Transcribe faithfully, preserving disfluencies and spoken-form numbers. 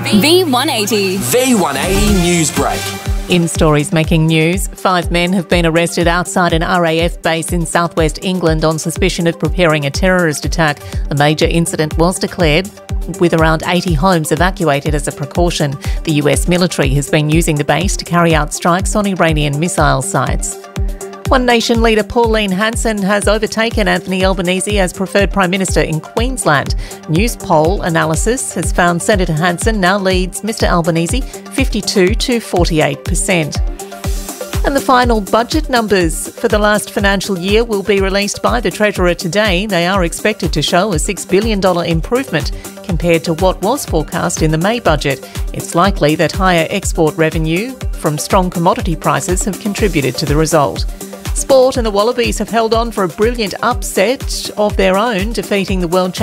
V one eighty. V one eighty News Break. In stories making news, five men have been arrested outside an R A F base in southwest England on suspicion of preparing a terrorist attack. A major incident was declared, with around eighty homes evacuated as a precaution. The U S military has been using the base to carry out strikes on Iranian missile sites. One Nation leader Pauline Hanson has overtaken Anthony Albanese as preferred Prime Minister in Queensland. News poll analysis has found Senator Hanson now leads Mr Albanese fifty-two to forty-eight percent. And the final budget numbers for the last financial year will be released by the Treasurer today. They are expected to show a six billion dollars improvement compared to what was forecast in the May budget. It's likely that higher export revenue from strong commodity prices have contributed to the result. Sport, and the Wallabies have held on for a brilliant upset of their own, defeating the world champions